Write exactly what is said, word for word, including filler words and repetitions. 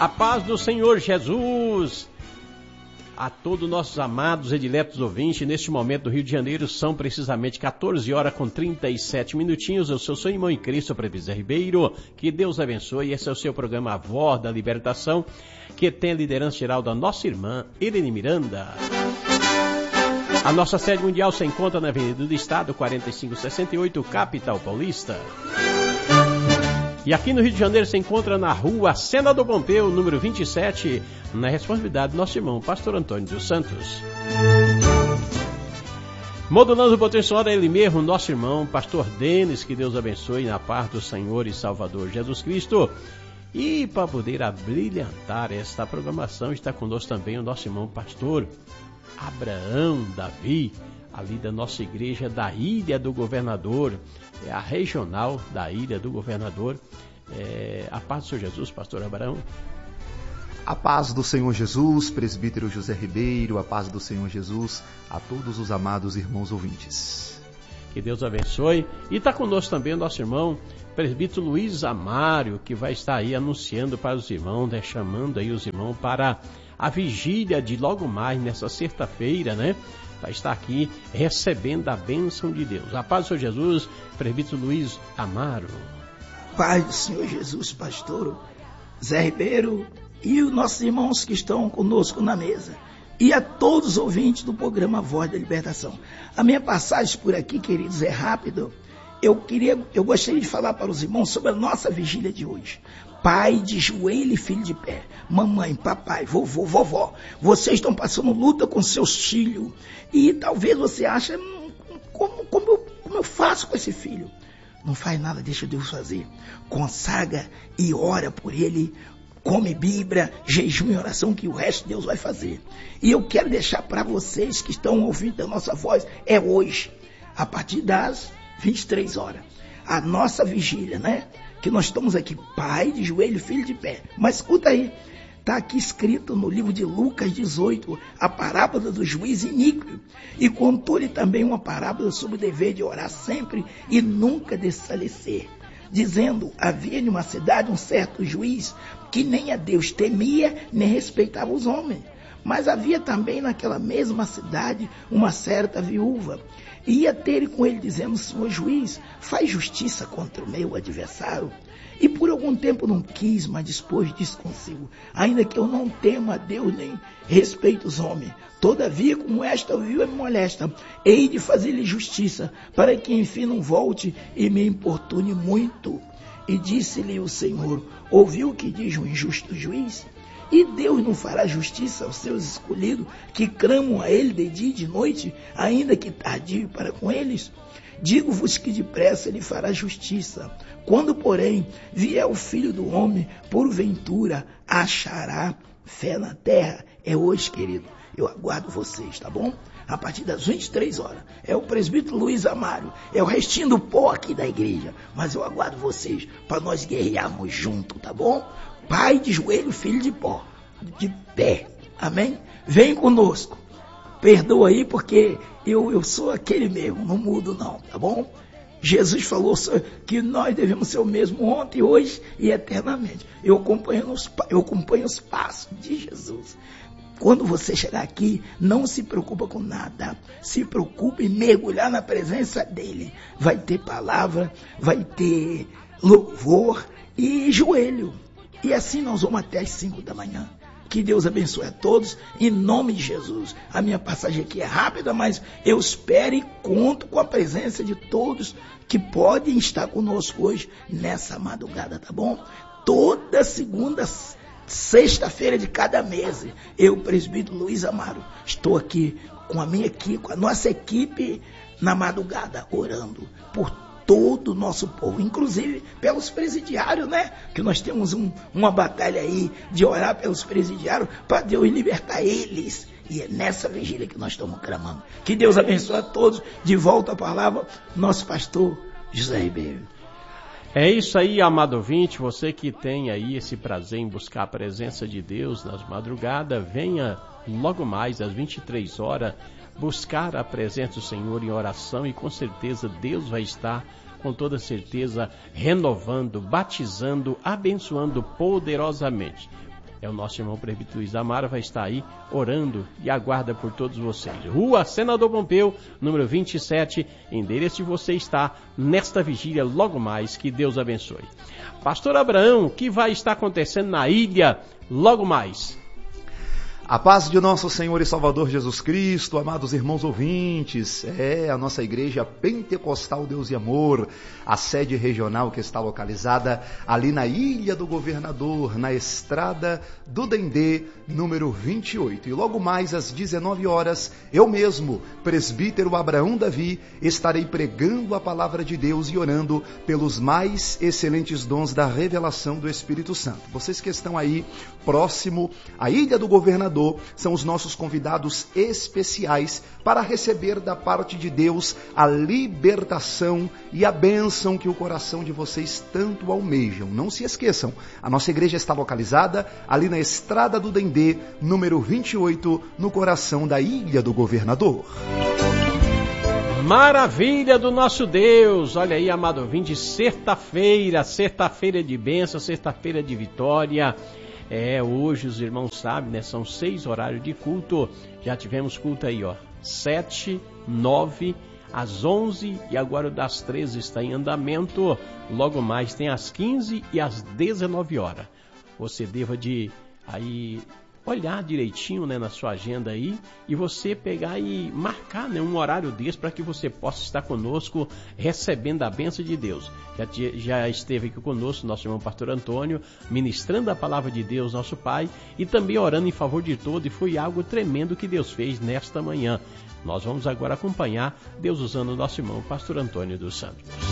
A paz do Senhor Jesus a todos nossos amados e diletos ouvintes. Neste momento do Rio de Janeiro são precisamente quatorze horas com trinta e sete minutinhos. Eu sou seu irmão em Cristo, Presbítero Ribeiro. Que Deus abençoe. Esse é o seu programa A Voz da Libertação, que tem a liderança geral da nossa irmã Irene Miranda. A nossa sede mundial se encontra na Avenida do Estado, quarenta e cinco sessenta e oito, capital paulista. E aqui no Rio de Janeiro se encontra na rua Senador Pompeu, número vinte e sete, na responsabilidade do nosso irmão, pastor Antônio dos Santos. Modulando o potencial é ele mesmo, nosso irmão, pastor Denis, que Deus abençoe na paz do Senhor e Salvador Jesus Cristo. E para poder abrilhantar esta programação, está conosco também o nosso irmão, pastor Abraão Davi, ali da nossa igreja da Ilha do Governador, é a regional da Ilha do Governador. É, a paz do Senhor Jesus, pastor Abraão. A paz do Senhor Jesus, presbítero José Ribeiro, a paz do Senhor Jesus a todos os amados irmãos ouvintes. Que Deus abençoe. E está conosco também o nosso irmão, presbítero Luiz Amário, que vai estar aí anunciando para os irmãos, né, chamando aí os irmãos para a vigília de logo mais, nessa sexta-feira, né? Vai estar aqui recebendo a bênção de Deus. A paz do Senhor Jesus, presbítero Luiz Amaro. Paz do Senhor Jesus, pastor Zé Ribeiro e os nossos irmãos que estão conosco na mesa. E a todos os ouvintes do programa Voz da Libertação. A minha passagem por aqui, queridos, é rápido. Eu queria, eu gostaria de falar para os irmãos sobre a nossa vigília de hoje. Pai de joelho e filho de pé, mamãe, papai, vovô, vovó, vocês estão passando luta com seus filhos e talvez você ache, hum, como, como, eu, como eu faço com esse filho? Não faz nada, deixa Deus fazer. Consagra e ora por ele, come Bíblia, jejum e oração, que o resto Deus vai fazer. E eu quero deixar para vocês que estão ouvindo a nossa voz, é hoje, a partir das vinte e três horas, a nossa vigília, né? Que nós estamos aqui, pai de joelho, filho de pé. Mas escuta aí, está aqui escrito no livro de Lucas dezoito, a parábola do juiz iníquo. E contou-lhe também uma parábola sobre o dever de orar sempre e nunca desfalecer. Dizendo, havia em uma cidade um certo juiz que nem a Deus temia, nem respeitava os homens. Mas havia também naquela mesma cidade uma certa viúva. Ia ter com ele dizendo, senhor juiz, faz justiça contra o meu adversário. E por algum tempo não quis, mas depois disse consigo, ainda que eu não tema a Deus nem respeito os homens, todavia como esta viúva me molesta, hei de fazer-lhe justiça, para que enfim não volte e me importune muito. E disse-lhe o Senhor, ouviu o que diz o injusto juiz? E Deus não fará justiça aos seus escolhidos, que clamam a ele de dia e de noite, ainda que tardio para com eles? Digo-vos que depressa ele fará justiça. Quando, porém, vier o Filho do Homem, porventura, achará fé na terra? É hoje, querido. Eu aguardo vocês, tá bom? A partir das vinte e três horas. É o presbítero Luiz Amário. É o restinho do pó aqui da igreja. Mas eu aguardo vocês para nós guerrearmos junto, tá bom? Pai de joelho, filho de pó, de pé, amém? Vem conosco, perdoa aí porque eu, eu sou aquele mesmo, não mudo não, tá bom? Jesus falou que nós devemos ser o mesmo ontem, hoje e eternamente. Eu acompanho os, eu acompanho os passos de Jesus. Quando você chegar aqui, não se preocupa com nada, se preocupe em mergulhar na presença dele. Vai ter palavra, vai ter louvor e joelho. E assim nós vamos até as cinco da manhã. Que Deus abençoe a todos, em nome de Jesus. A minha passagem aqui é rápida, mas eu espero e conto com a presença de todos que podem estar conosco hoje, nessa madrugada, tá bom? Toda segunda, sexta-feira de cada mês, eu, presbítero Luiz Amaro, estou aqui com a minha equipe, com a nossa equipe, na madrugada, orando por todo o nosso povo, inclusive pelos presidiários, né? Que nós temos um, uma batalha aí de orar pelos presidiários para Deus libertar eles. E é nessa vigília que nós estamos clamando. Que Deus abençoe a todos. De volta à palavra, nosso pastor José Ribeiro. É isso aí, amado ouvinte, você que tem aí esse prazer em buscar a presença de Deus nas madrugadas, venha logo mais às vinte e três horas buscar a presença do Senhor em oração e com certeza Deus vai estar, com toda certeza, renovando, batizando, abençoando poderosamente. É o nosso irmão presbítero Luiz Amaro, vai estar aí orando e aguarda por todos vocês. Rua Senador Pompeu, número vinte e sete, endereço de você está nesta vigília logo mais, que Deus abençoe. Pastor Abraão, o que vai estar acontecendo na ilha logo mais? A paz de nosso Senhor e Salvador Jesus Cristo, amados irmãos ouvintes, é a nossa igreja Pentecostal Deus e Amor, a sede regional que está localizada ali na Ilha do Governador, na Estrada do Dendê, número vinte e oito. E logo mais às dezenove horas, eu mesmo, presbítero Abraão Davi, estarei pregando a palavra de Deus e orando pelos mais excelentes dons da revelação do Espírito Santo. Vocês que estão aí próximo à Ilha do Governador, são os nossos convidados especiais para receber da parte de Deus a libertação e a bênção que o coração de vocês tanto almejam. Não se esqueçam, a nossa igreja está localizada ali na Estrada do Dendê, número vinte e oito, no coração da Ilha do Governador. Maravilha do nosso Deus! Olha aí, amado ouvinte, sexta-feira, sexta-feira de bênção, sexta-feira de vitória. É, hoje os irmãos sabem, né? São seis horários de culto. Já tivemos culto aí, ó. Sete, nove, às onze e agora o das treze está em andamento. Logo mais tem às quinze e às dezenove horas. Você deva de aí olhar direitinho, né, na sua agenda aí e você pegar e marcar, né, um horário desse para que você possa estar conosco recebendo a bênção de Deus. Já, já esteve aqui conosco nosso irmão pastor Antônio, ministrando a palavra de Deus, nosso Pai, e também orando em favor de todo, e foi algo tremendo que Deus fez nesta manhã. Nós vamos agora acompanhar Deus usando o nosso irmão pastor Antônio dos Santos.